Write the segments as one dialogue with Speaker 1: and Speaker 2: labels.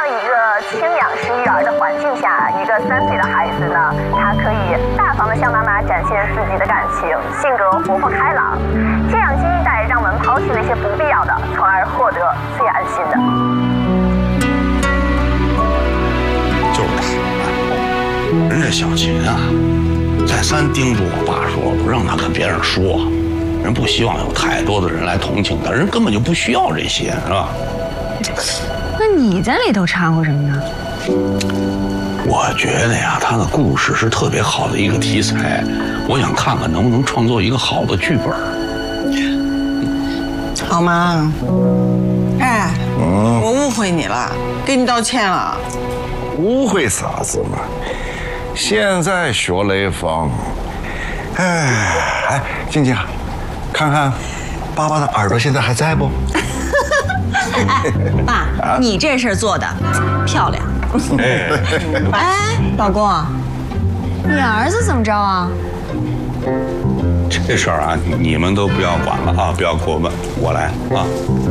Speaker 1: 一个轻养式育儿的环境下，一个3岁的孩子呢，他可以大方地向妈妈展现自己的感情，性格活泼开朗。这样新一代让我们抛弃那些不必要的，从而获得最安心的。
Speaker 2: 就是人家小琴啊，再三叮嘱我爸说，不让他跟别人说，人不希望有太多的人来同情他，人根本就不需要这些，是吧？
Speaker 3: 那你在里头掺和什么呢？
Speaker 2: 我觉得呀，他的故事是特别好的一个题材，我想看看能不能创作一个好的剧本。
Speaker 4: 好吗？哎，我误会你了，给你道歉了。
Speaker 5: 误会啥子嘛？现在学雷锋，哎，静静，看看爸爸的耳朵现在还在不？
Speaker 3: 爸，你这事儿做的漂亮。哎，老公，你儿子怎么着啊？
Speaker 2: 这事儿啊，你们都不要管了啊，不要过问，我来啊。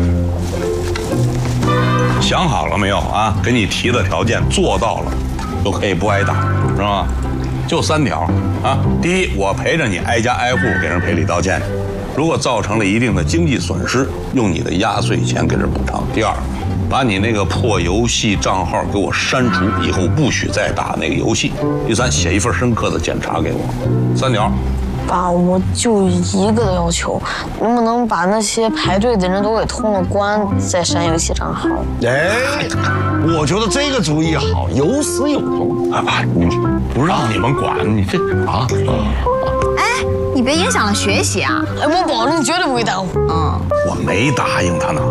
Speaker 2: 想好了没有啊？给你提的条件做到了，就可以不挨打，是吧？就3条啊。第一，我陪着你挨家挨户给人赔礼道歉，如果造成了一定的经济损失，用你的压岁钱给人补偿。第二，把你那个破游戏账号给我删除，以后不许再打那个游戏。第三，写一份深刻的检查给我。3条。
Speaker 6: 爸，我就一个要求，能不能把那些排队的人都给通了关，再删游戏账号？
Speaker 5: 哎，我觉得这个主意好，有始有终
Speaker 2: 啊！你不让你们管，你这啊！
Speaker 3: 哎，你别影响了学习啊！
Speaker 6: 哎，我保证绝对不会耽误。
Speaker 2: 我没答应他呢。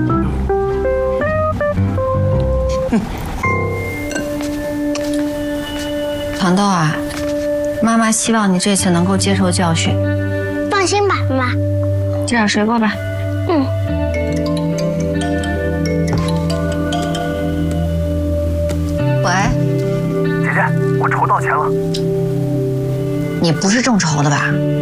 Speaker 3: 糖豆啊，妈妈希望你这次能够接受教训。
Speaker 7: 放心吧，妈妈。
Speaker 3: 吃点水果吧。喂，
Speaker 1: 姐姐，我筹到钱了。
Speaker 3: 你不是众筹的吧？